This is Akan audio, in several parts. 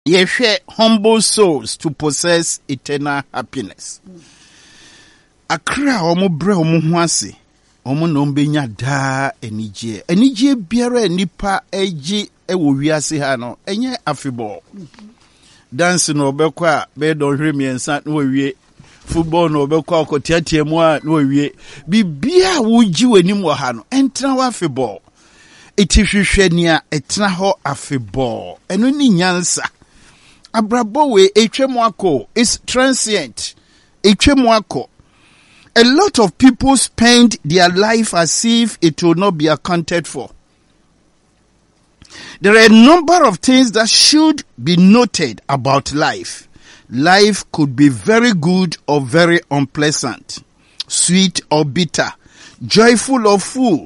Yehwe humble souls to possess eternal happiness. Akra omo bre omo ho ase. Omo no mbenya da enije. Enije biara nipa eji ewo wiase ha no enye afebo. Dance no obekwa be do hwe miensa no wie. Football no obekwa okotiatia mu a no wie. Bibia wuji wanim wo ha no entra wa afebo. Etihwehwe nia etna ho afebo. Eno ni nyansa. Abrabo we etwemwako is transient. Etwemwako. A lot of people spend their life as if it will not be accounted for. There are a number of things that should be noted about life. Life could be very good or very unpleasant, sweet or bitter, joyful or full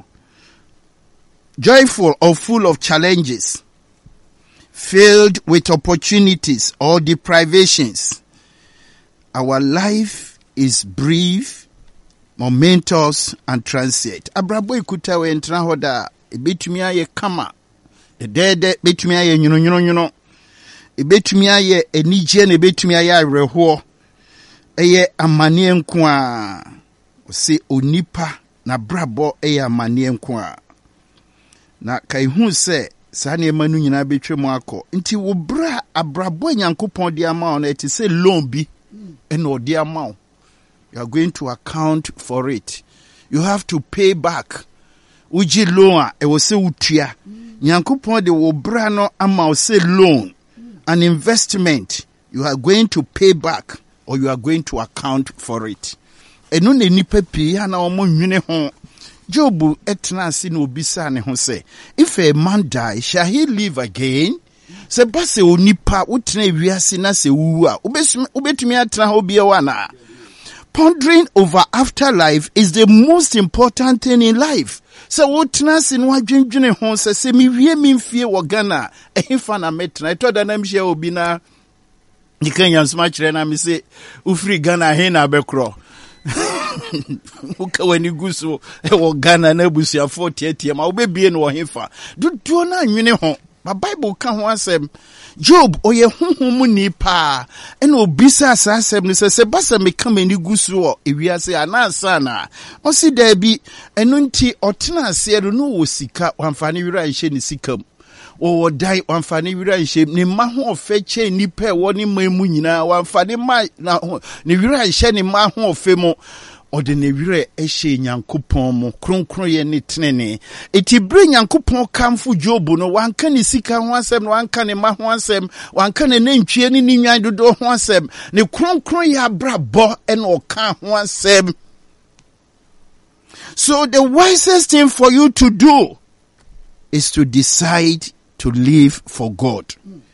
of challenges, filled with opportunities or deprivations. Our life is brief, momentous, and transient. Abrabo ikuta we entra hoda ebetumi aye kama dede betumi aye nyuno ebetumi aye enije na ebetumi aye areho eye amane nko a se onipa na brabo eye amane nko a na kai hu se sane manu nyina betwem akọ nti wo bra abrabo nyankopon di ama na eti se loan bi ena odi ama. You are going to account for it. You have to pay back. Uji loan e wo se utua. Nyankopon de wo bra no ama wo se loan, an investment. You are going to pay back or you are going to account for it. Eno ne nipa pii na omo nwene ho. Job etna si na obisa ne ho se, if a man die, shall he live again? Se base onipa utna wiase na se wu a ubetumi atna ho bia wana. Pondering over afterlife is the most important thing in life. So utna si no adwendwene ho se mi wie mi mfie wo Ghana ehfa na metna eto da na mhye obi na nikanya sma kire na mi se ufri Ghana he na bekro. Uka wani guso ewo Ghana na busuafo tietie ma obebie no hefa duduo na anwene ho ba Bible ka ho asem Job oye honhom ni pa ena obisa asasem ni se basa meka mani guso ewiase anansa na osi da bi eno nti otena ase no wo sika wamfane wira nhye ni sikam wo dai wamfane wira nhye ni ma ho ofe che ni pa wo ni mamu nyina wamfane ma na ni wira nhye ni ma ho ofe mo ode ne wire ehye nyankopon mo kronkron ye ne tenene eti bre nyankopon kamfo Job no wanka ne sika ho asem no wanka ne ma ho asem wanka ne ntwie ne nwan dodo ho asem ne kronkron ya brabo ene oka ho asem. So the wisest thing for you to do is to decide to live for God.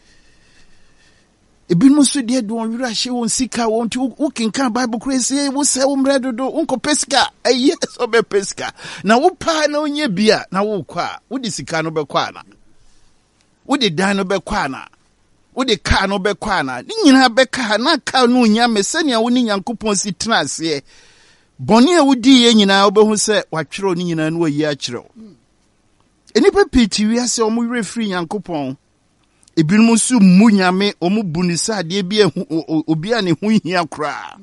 Ebinu so de do wira hye won sika won ti wo kenkan Bible crazy wo se wo mredo do unko pesika eye so be pesika na wo pa na onye bia na wo kwa wo di sika no be kwa na wo di dan no be kwa na wo di car no be kwa na ni nyina be ka na ka no nya mesania wo ni Nyankopon si tena ase boni a wo di ye nyina wo be hu se watwero ni nyina no wayi a kyerɛw enipa piti wi ase o mo wire free Nyankopon ebinum su munyame omu bunisa de bi obi a ne hu hia kra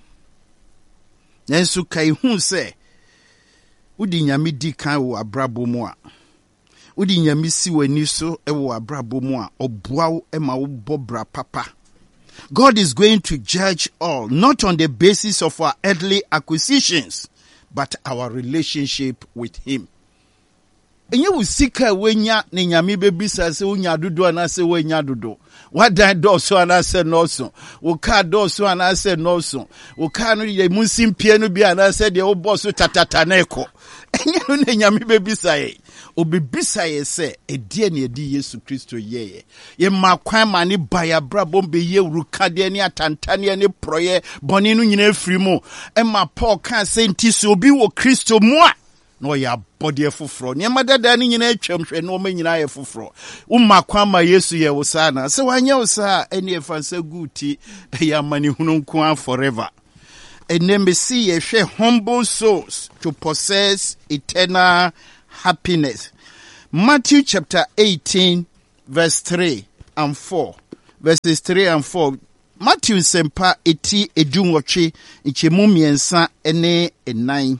nanso kai hu se udi nyame di kan wo abrabo mu a udi nyame si wani so e wo abrabo mu a oboawo e ma wo bobra papa. God is going to judge all not on the basis of our earthly acquisitions but our relationship with him. Enye usika wenya ne nyame bebisa se unya dodo anase wenya dodo wadan doso anase noso wo ka doso anase noso wo ka no ye munsimpie no bi anase de wo boso tatata na eko enye no ne nyame bebisa ye obebisa ye se edie ne edi Yesu Kristo ye makwan ma ne baya brabo be ye urukade ne atantane ne proye boni no nyina afiri mu e ma Paul kan se nti so obi wo Kristo mu a no ya body fufro ne madada ni nyina atwam hwe no ma nyina ye fufro umma kwama Yesu ye wo sana se wanya wo sa ene efansa guti ya mani hununku forever. And see ye hwe humble souls to possess eternal happiness. Matthew chapter 18 verse 3 and 4. verses 3 and 4. Matthew sempa eti edunwotwe nchemu miensa ene enai.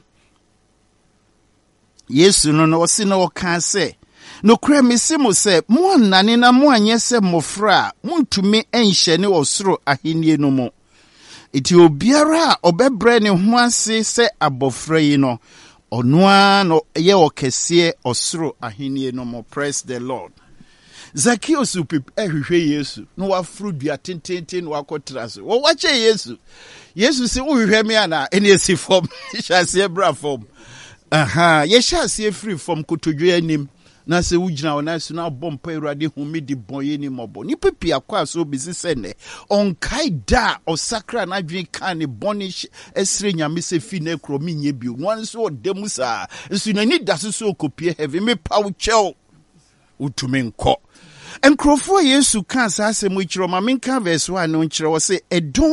Yesu no osi na oka se no kra mesimu se mo nane na mo anye se mofra muntumi enhye ne osoro ahenie no mo. Iti obiara obebre ne ho ase se abofra yi no onua no ye okese osoro ahenie no mo. Praise the Lord. Zacchaeus ehwehwe Yesu no wafru dua tententen no akotra so wo wache Yesu se wo hwehwe me ana ene esi form hyase bra form ye hyase free form kotodwe anim na se wugina wona so na bompa Awurade humidi boye ni mobo ni pepia kwa so bisi sene onkai da osakra na dwen kan ne bonish esre nyame se fi na kromi nye bi no so odemu sa nso nani da so kopie heaven me paw chel utume nko enkrofo Yesu kan sa asemu chiro ma menka verse 1 no chiro wo se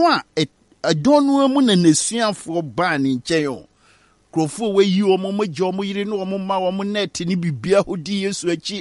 edon no mu na nesuafo ba ni nchen krofo we yi omo magye omo yire no omo ma omo net ni bibia hodi Yesu achi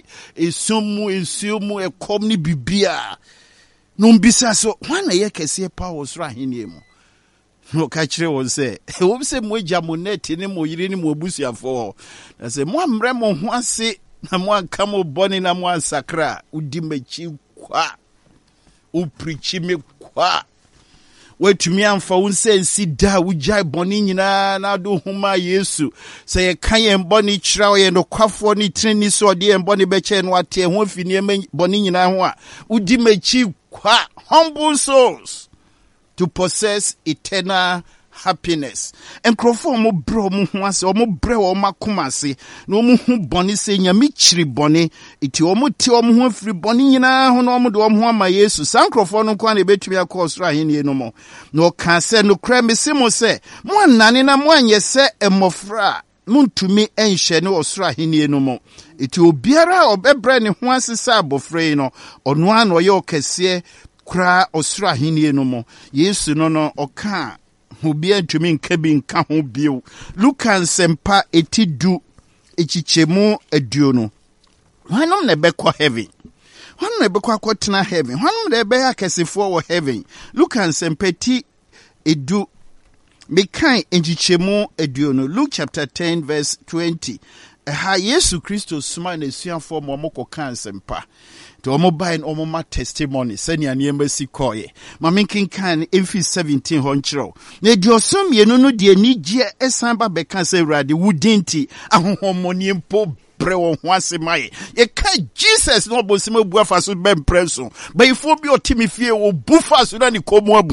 esumu ekom ni bibia no mbisa so wana ye kese pa wo soro ahenie mu no ka kire wo se wo se mo agya mo net ni mo yire ni mo abusuafo na se mo amre mo ho ase na mo aka mo boni na mo ansakra udi machi kwa uprichi me kwa wetumi amfa wonsensi da wujai boni nyina na do huma Yesu se ye kan ye boni kira ye no kwafo ni treni so de ye boni beche no ate ho fini boni nyina ho a udi machi kwa humble souls to possess eternal happiness. Enkrofo mo bro mo ho ase mo bre wo makomase na mo hu boni se nyame chiri boni iti mo ti mo ho afiri boni nyina ho na mo de mo ho ama Yesu sankrofo no kwa na betumi akọ soro ahenie no mo no ka se no kra mesimo se mo anane na mo anye se emofra muntumi enhye ne osoro ahenie no mo iti obiara obebre ne ho ase sa abofra no ono an oye okese kra osoro ahenie no mo Yesu no oka hubia ntumi nkabi nka ho bio Luka nsempa etidu echichemu aduonu hanom na bekọ heaven hanom na bekọ akotena heaven hanom na be akesefo wo heaven Luka nsempa ti edu mekan echichemu aduonu Luke chapter 10 verse 20 ha Yesu Kristo suma na esuafo mo koka nsempa to omo buy omo ma testimony sani aniema sikoye ma menkenkan emfi 17 ho nkyerɛw na diosom yenu no de anigye esan ba beka sɛ Awurade wudinti ahohomoni mpo bre wo ho ase mai ye ka Jesus no bosima bu afa so be mpreso bayifo bi otimi fie wo bu fa so na ni komu abu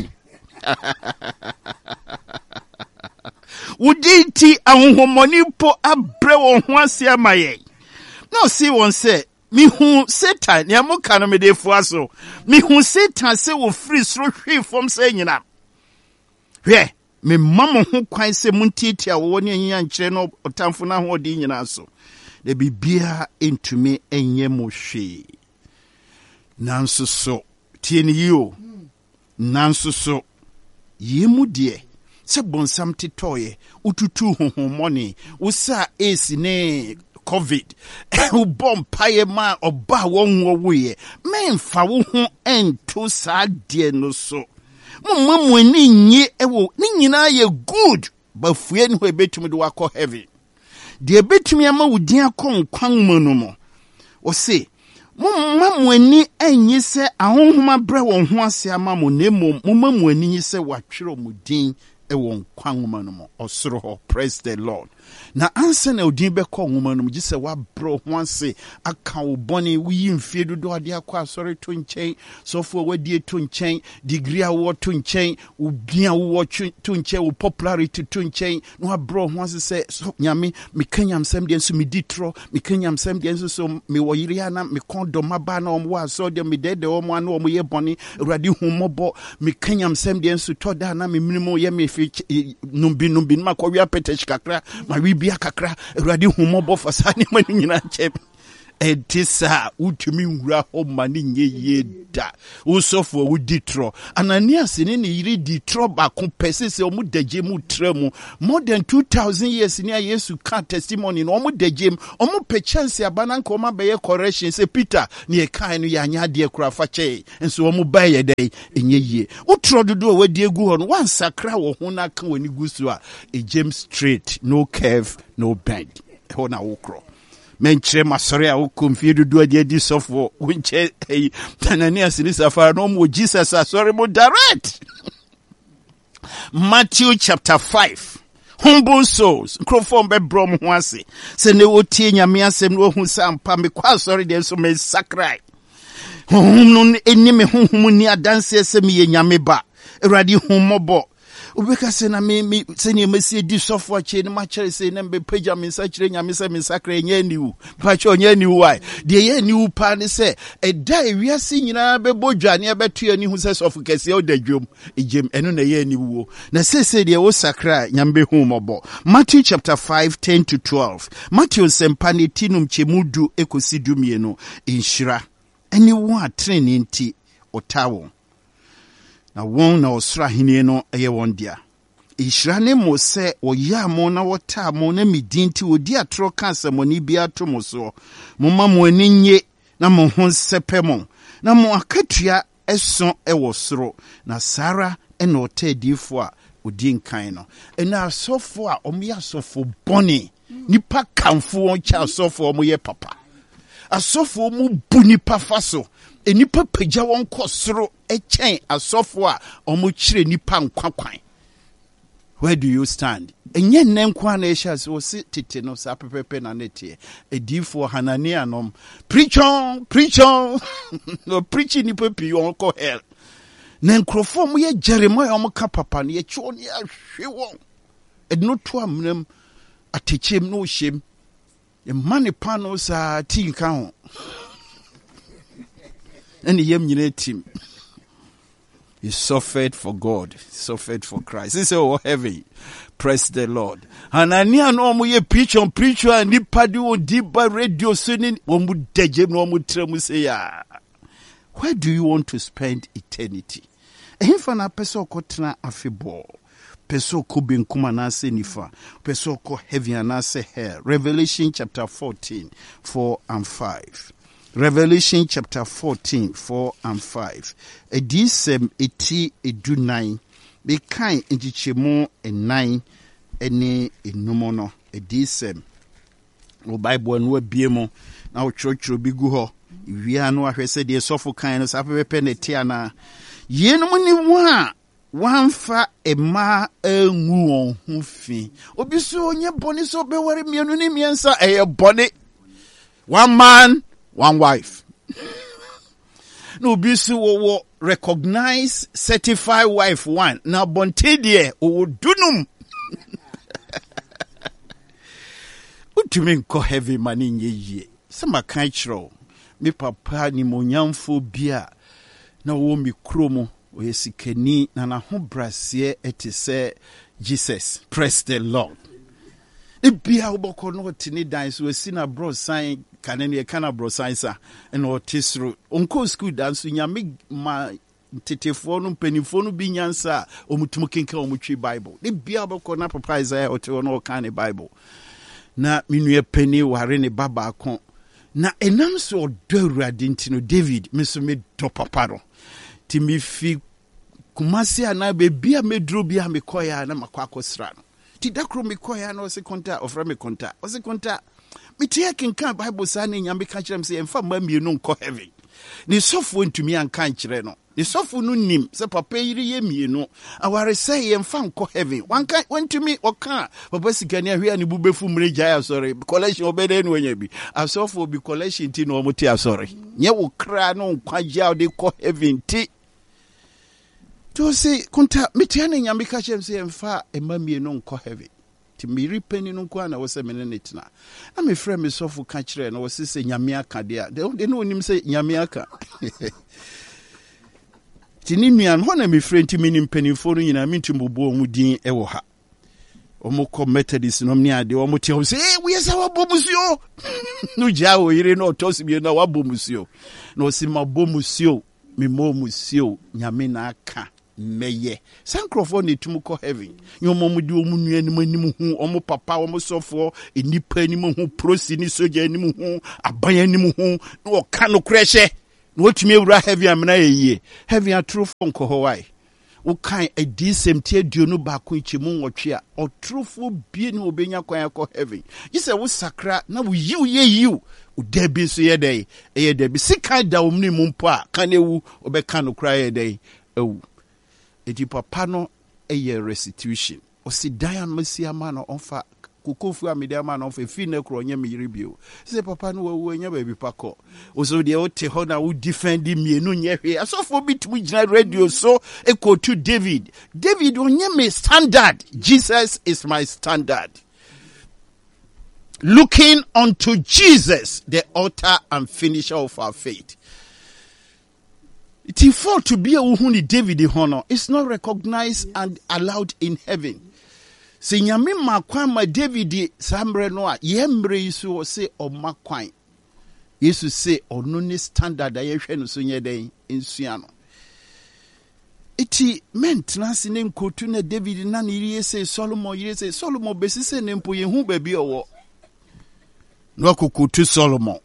wudinti ahohomoni mpo abre wo ho ase amaye no see one say mihu Satan ya muka no medefo aso mihu Satan se wo free sro hwe fom se nyina hwe me mamo ho kwan se muntiti a wo ne anyia nkyere no otamfo na ho odi nyina so de bibia entumi enye mo hwe nanso so tie ni yo nanso so yemu de se bonsam titoye ututu honhomoni usa esi ne COVID ubom paye ma oba wonwo wuye memfa wo ho ento saa de no so momma ni nyi ewo ni nyina ye good bafue ni ho ebetumi de wakọ heaven de ebetumi ama wudin akọ nkwan mu no mo o se momma ni enyi se ahonhoma bre won ho ase ama mo na momma ni se watwere mo din ewo nkwan mu no mo osoro ho. Praise the Lord. Na ansa na odin beko nwoma no gise wa bro ho ase aka wo boni wi mfie dodo ade akwa asore to nchen sofo wadie to nchen degree awo to nchen ubia wo to nchen wo popularity to nchen no wa bro ho ase se so nyame mekanyam sem de nso meditro mekanyam sem de nso so me wo yiri ana me kondom aba na omo aso de me dede omo ana omo ye boni Awurade humobo mekanyam sem de nso to da na me minimo ye me fi numbi makwa petech kakra ma wi bia kakra Awurade humobo fasane mani nyina chep Etisa utumi nwura ho mani nye yeda usofo wo ditro Ananias ne yiri ditro ba ko pese se omu dagye mu tremu more than 2000 years ni Yesu ka testimony no omu dagye omu pe chance abana nka omu beye correction se Peter ne e kan no ya nya de kura fa che nso omu ba ye dai enye yie utro dodo we de egu ho no wan sakra wo ho na ka wani gusu a James straight no curve no bend ho na wokro menchire masore a wokomfie dudu ade di sofo wonche Ananias ni safara no mo Jesus asore mo direct Matthew chapter 5 humble souls crofom be brom ho ase se ne wotie nyame asem no hu sampa me kwa asore de so me sakrai hum eni me hum ni adanse asem ye nyame ba erade humobo Ubeka se na me se ni mesi di sofo ache ni ma kire se na mbe pagya me nsa kire nyame se me sakra nya niwu pa che onya niwu wai de ye niwu pa ne se eda ewiase nyina be bodwane e beto ani hu se sofo kese o da dwom ejem eno na ye niwu na se de wo sakra nyambe hu mobo Matthew chapter 5:10 to 12 Matthew sempane tinum chemudu ekosi dumienu inshira eni wo atrene nti otawo na won na osra henie no eye won dia ihira ne mo se oya mo na wota mo na midinti odi atro kansamoni bia to mo so mo ma mo aninye na mo ho sepemo na mo akatua eso ewo soro na Sara ena otadifo a odi nkan no ena asofo a omo asofo boni nipa kamfo on cha asofo omo ye papa asofo mu bu nipa faso enipa pagya won kosoro echen asofo a omo kire nipa nkwakwan. Where do you stand? Enye nenkwa na esha so si tete no sa pepepe na nete edifo Hanania nom preach on no preach nipa pi on ko hell na nkrofo mo ye Jeremiah omo ka papa na ye cho ne ahwe won edno to amnam atechem no shem e mane pano sa tinka ho and yem nyina team. He suffered for God, suffered for Christ. He said, oh heaven, praise the Lord. Hanania no mo ye preach on and nipa di on diba radio sunin omu dejem no omu tremu say ya. Where do you want to spend eternity? Ehimfa na peso kotena afebo. Peso ko benkuma na se nifa. Peso ko heaven na se hell. Revelation chapter 14, 4 and 5. Revelation chapter 14, 4 and 5. Edisem eti edunai. Be kind intichemo enai ene enumono. Edisem. O Bible no biemo. Na o church bi gu ho. Wia no ahwese de sofo kan no sapepe ne tiana. Yenum ni wa wanfa ema enwu on hu fi. Obi so onye boni so be ware mienu ni miensa eye boni. One man, one wife. No bisu wo recognize certified wife one. Na bonte die o dunum. Utumi nko heavy mani nye. Sama kan chiro. Me papa ni monyamfo bia na wo mi kromo o yesikani na na ho brasie etise Jesus. Praise the Lord. Ebia oboko no tini dan so asina bro sign kanene kana bro sign sa na otisro onko school dan so nyame ma tetefo no penifo no bi nyansa omutumu kenka omutwi Bible. Ebia oboko na papa Isaiah ote no kan Bible. Na minue peni ware ne baba akon. Na enam so odawurade ntino David meso me do paparo. Ti mi fi kumasi ana bebia medro bia mekoya na makwa akosra no. Ti dakro mekoya na ose konta ofra me konta. Ose konta me tie kenkan Bible sa na nyame ka kire me se emfa mamienu nko heaven. Ni sofo ntumi anka kire no. Ni sofo no nim se papa yiri ye mienu. Aware say emfa nko heaven. Wanka wantumi oka papa sikani ahwe ani bubefu mreja ya sorry. Collection obede no nya bi. Asofo bi collection ti no omuti asori. Nye wo kra no nkwaja de ko heaven ti. To say konta metiane nyame ka chem se emfa emamienu nko heaven. Ti miri peni no kwa na wo se menene tina. Na me frɛ me sofo ka kire na wo se nyame aka de a. De no onim se nyame aka. Ti ni nuan ho na me frɛ nti menim penifo no nyina mentumbobo mu din ewo ha. Omoko Methodist no mnia de omo tie say we say wa bomusio no ja wo yire no tosi bi na wa bomusio no si ma bomusio mi mo musio nyame na aka meye sankrofo ne tum ko heaven nyomo mu di omu nua anim hu omo papa omo sofo enipa anim hu prosi ni soja anim hu aban anim hu no ka no kreshe no otumi ewura heaven amena yeye heaven atru fo nko ho wai wo kan adisem tie duonu ba ko ichimu nwotwe a otrufo bie ni obenya kwan akọ heaven yise wo sakra na wo yiu udebi so ye dai eye debi sika da omni mu mpo a kan ewu obeka no kra ye dai ewu eti papa no eye restitution o si dan masi ama no onfa kukofu amede ama no onfa fi na kro onye meyiri bio se papa no wo enya ba bi pakọ o so de o te ho na wo defend mienu nye hwe asofo bitimu gina radio so eko to David onye me standard. Jesus is my standard. Looking unto Jesus, the author and finisher of our faith. It is for to be a uhuni David honor. It's not recognized and allowed in heaven. Se nyame makwan ma David sambre no a yembre isu se o makwan. Yesu se ono ne standard a yehwe no so nye den nsua no. Iti maintenance ne nkotu na David na yire se Solomon besi se ne mpo yehu ba bi owo. No kokotu Solomon.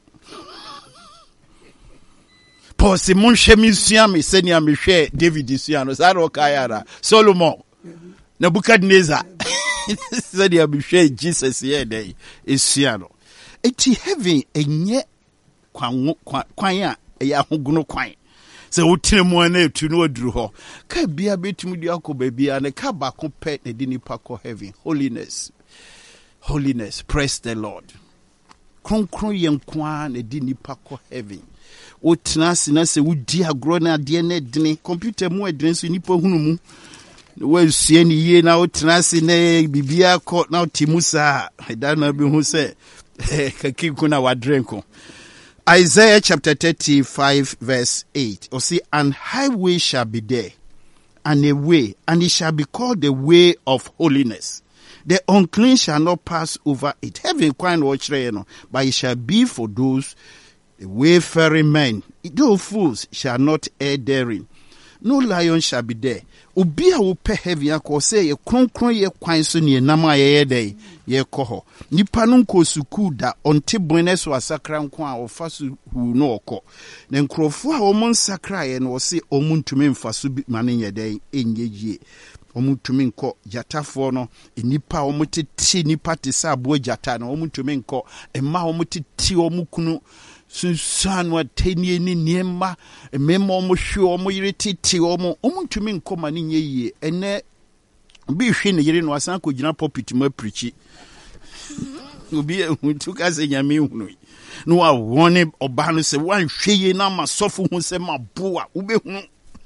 Paul se mon chemi sua me se ni amehwe David sua no sa ro kayara Solomon Nebuchadnezzar said you be share Jesus here day esua no eti heaven enye kwan a ya hoguno kwan se wotire mu na etu no aduru ho ka bia betum di akoba bia ne ka ba ko pe ne di nipa ko heaven. Holiness, praise the Lord. Kronkron yenkwa ne di nipa ko heaven. O tenase na se wudi agro na de na dine computer mu adren so nipa hunu mu we sie ni ye na o tenase na bibia ko na timusa da na bi hu se kakiku na wadrenko. Isaiah chapter 35 verse 8. Or see, an highway shall be there, and a way, and it shall be called the way of holiness. The unclean shall not pass over it. Heaven quite watch but it shall be for those the wayfaring men. Those fools shall not err therein. No lion shall be there. Obi a wo pe heaven akọ say ye kronkron ye kwan so ne nam aye dey ye kọ nipa no nko suku da onte bonne so asakra nko a ofa so hu no okọ na nkrofo a omo nsakra ye no se omo ntumi mfa so mane ye dey enyegie omo ntumi nko jatafo no nipa omo tete nipa te sa abo jata na omo ntumi nko emma omo tete omo kunu sunsan wa tenie ni niema memo omo hwe omo yire tete omo ntumi nko mane nye yie ene bi hwe ne yire no asan ko gina pulpit ma preachi obi huntu ka se nyame hunu no wa wone oba no se wan hwe ye na masofo hu se maboa ubehunu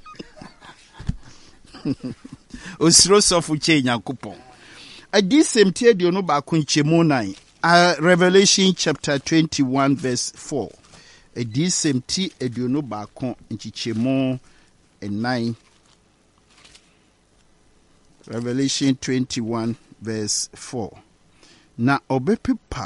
osiro sofo che nyankopon adi semtie dio no ba ko nchemu nan Revelation chapter 21 verse 4. Edi semti ediono ba kon nchichemo 9. Revelation 21 verse 4. Na obepipa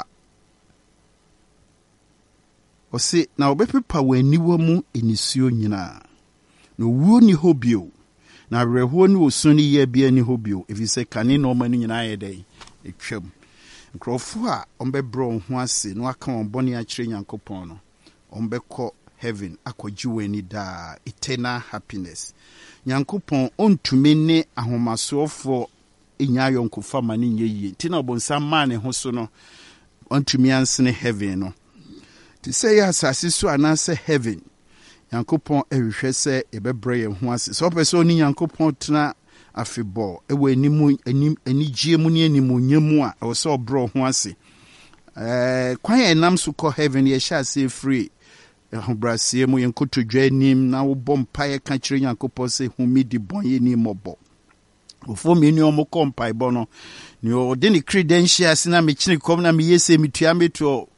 ose na obepipa waniwa mu enisuo nyina. No wuo ni hobio. Na reho ni osuni ye bia ni hobio. Efise kane no manu nyina yedai etwam. Nkrofo a ombebro ho ase no aka onbone a kire Nyankopon no ombekọ heaven akọji weni da eternal happiness. Nyankopon ontumi ne ahomasofo enya yonkofa mane nyeye tina obonsa ma ne ho so no ontumi ansene heaven no ti say ya asase so anase heaven Nyankopon ehwehwe se ebebre ye ho ase so person ni Nyankopon tena afebo ewe enijie mu ne animonyam a o so bro ho ase kwan enam so ko heaven ye sha se free hobrasie mu yenkotodwa anim na wo bompa ye ka kire Nyankopon se humidi bon ye ni mobo ofo me ni omo kompa ibo no ni o de ni credentials na me chine kom na me yese metua meto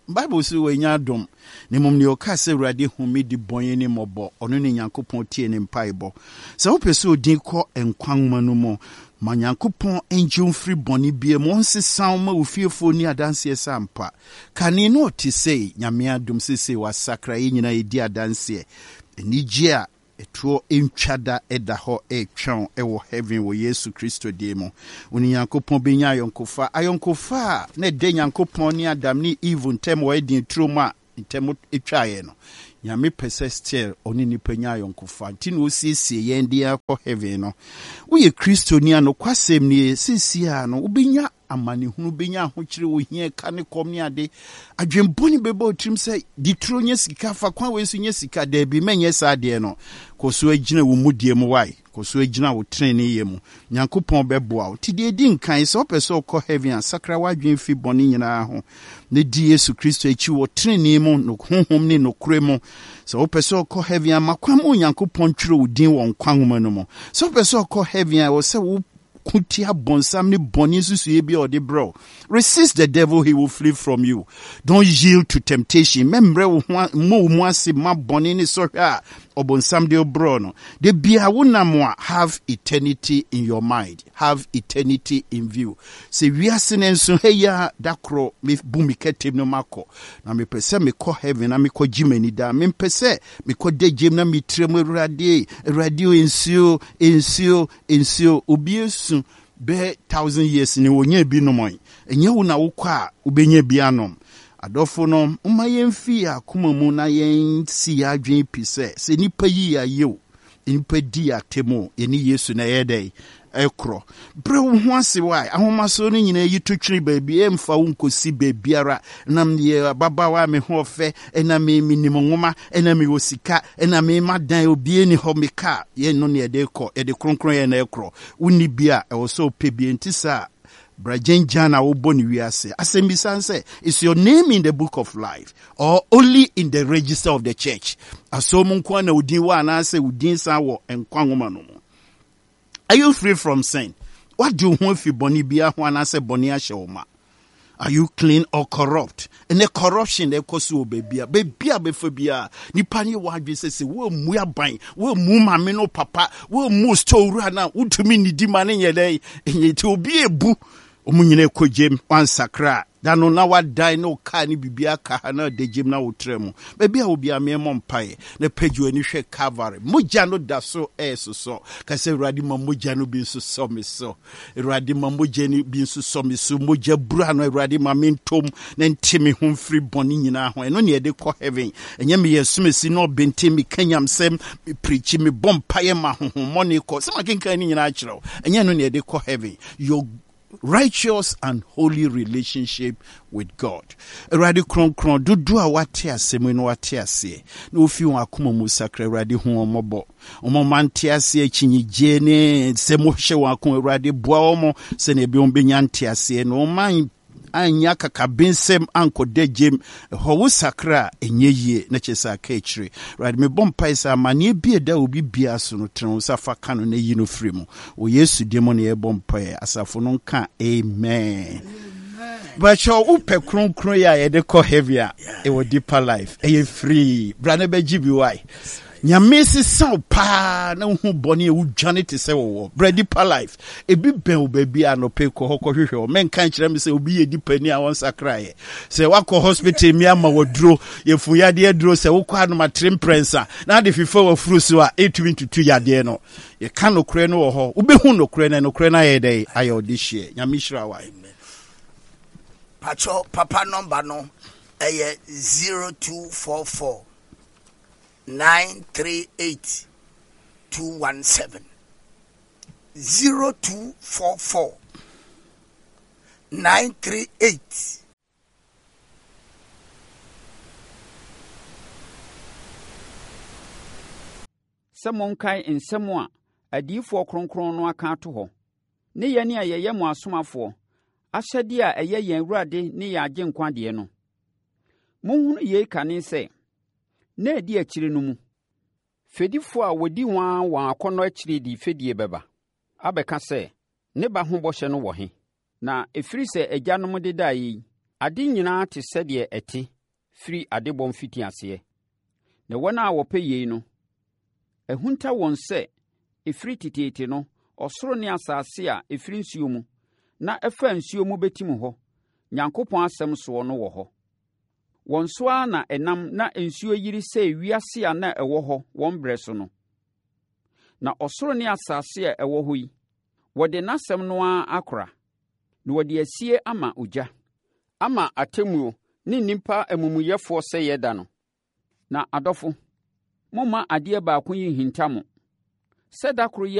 Bible says we nya dom ne mum ne oka se Awurade humi di bonye ne mobo ono ne Nyankopɔn tie ne mpaebɔ sɛ wopɛ sɛ odin kɔ enkwanma no mu ma Nyankopɔn enjum free boni bie mo nsesa ma ofiefo ni adanse sampa kane no te sei nyame adom sese wasakra ye nyina edi adanse enigye a etuo entwada eda ho etwon ewo heaven wo Yesu Kristo die mo oni Nyankopɔn benya ayonkofa na de Nyankopɔn ni Adam ni Eve ntem wo edin troma ntem etwaye no nyame pese still oni ni penya ayonkofa nti no siesie yen dia ko heaven no wo ye Kristo ni ano kwasem ni sisia no ubenya amanehunu benya ahokyere wo hia ka ne kom ne ade adwemboni beba otrim se di tro nya sika fa kwa we so nya sika da bi menye sa de no koso agina wo mudie mu wai koso agina wo trene ye mu Nyankopɔn beboa wo ti de di nkan se opeso ko heaven sakra wadwen fi boni nyina ho ne di Yesu Kristo echi wo trene mu no honhom ne no kure mu se opeso ko heaven makwam Nyankopɔn twere wo din wo nkwanhoma no mu se opeso ko heaven wo se wo kutia bonsam ni boni susu ebi or the bro. Resist the devil, he will flee from you. Don't yield to temptation. Membre mo mwasi ma boni ni soha obonsam de bro no. De bia wuna mwa have eternity in your mind. Have eternity in view. Se wiase nenso heya dakro me bumi ketem no mako. Na me pese me ko heaven na me ko jimeni da. Me pese me ko de jem na me tremo radio insio obiesu be 1,000 years ni wonye bi no moy enye wo na wo kwa ubenye bi anom adofo no umma yemfi akoma mu na yen si adwen pise se nipa yi ayew nipa di atemo eni Yesu na yedai ekro bre wo ho ase wai ahomaso no nyina yi totwiri baabi emfa wo nkosi baabiara nam ye babawa me ho fe ena me minimongoma ena me osika ena me madan obi eni ho meka ye no ne de kɔ de kronkron ye na ekro woni bia e wo so pebie ntisa Brajenjana woboni wiase asembisanse is your name in the book of life or only in the register of the church asomu kwa na udin wa na ase udin san wo enkwanwoma no. Are you free from sin? What do you want if you boni bia ho na se boni ahye wo ma? Are you clean or corrupt? And the corruption they cause you baby befobia. Ni pani wadwe se wo mu aban, wo mu mame no papa, wo mu store na utumi ni di mane ye dai. Enye ti obi ebu omunyine kojem wansakra. Dano na wadai no ka ni bibia ka na dejem na wotremu. Baby a obi amemo mpae. Ne peju ani hwe Calvary. Moja no da so so. Ka se Awurade ma moja no bi so so me so. Awurade ma moja ni bi so so me so. Moja bra no Awurade ma mentom na ntimi ho free boni nyina ho. Eno ne de kɔ heaven. Enye me yesumesi no bente me kanyam sem me preach me bompae ma honhomone kɔ. Se ma kenkan ni nyina akyerɛw. Enye no ne de kɔ heaven. Your righteous and holy relationship with God. Awurade kronkron dudu a wate asɛm no wate ase. Na ofi won akoma mu sakra Awurade hu omobo. Omo mante ase akyinye ne sɛmo hye won akoma Awurade boa omo sɛ ne bi on benya nte ase no man anya kakabensem anko dejem ho wo sakra enye yie na kyesa ka ekire right me bompai sa mane bia da obi bia so no tren sa fa ka no na yi no free mu o Yesu demo ne bompai asafo no nka amen. But you upe kronkron ya ye de ko heavier e wo deeper life e free brane be gibi why nyame sisa pa na hu boni e wudwane te se wo bready pa life e bi ben obabi anope ko hokɔ hwehwɛ o men kan kyerɛ me se obi ye dipani a won sakrae se wakɔ hospital mi ama woduro ye fu yade aduro se wo kwa no matrim prensa na de fifa wa furu so a etumi tutu yade no ye kan no kure no wo ho ubehu no kure na ye dey ayo de hye nyame hyira wa pacho papa number no 0244 938 217 0244 938 Samon kai ensemo a adiifo kronkron no aka to ho ne yene a yeye mo asomafo ahyade a eye yen Awurade ne ye agye nkwade no monhunu ye kane se na edi akire no mu fedifo a wodi wan akono akire di fedie beba abeka se ne ba ho bɔhyɛ no wɔ he na efiri se agyanom deda yi ade nyina te sɛ de ete firi adebɔ mfitiaseɛ. Na wɔn a wɔpɛ yei no, ɛhunta wɔn sɛ ɛfiri teteete no, ɔsoro ne asase a ɛfiri nsuo mu, na ɛfa nsuo mu bɛtim hɔ, Nyankopɔn asɛm soɔ no wɔ hɔ. Wɔn so ara na ɛnam na nsuo yiri sɛ ewiase a na ɛwɔ hɔ wɔn berɛ so no. Na ɔsoro ne asase a ɛwɔ hɔ yi, wɔde n'asɛm no ara akora, na wɔde asie ama ogya, ama atemmuo ne nnipa amumuyɛfoɔ sɛ yɛda no. Na adɔfo, momma adeɛ baako yi nhinta mo, sɛ da koro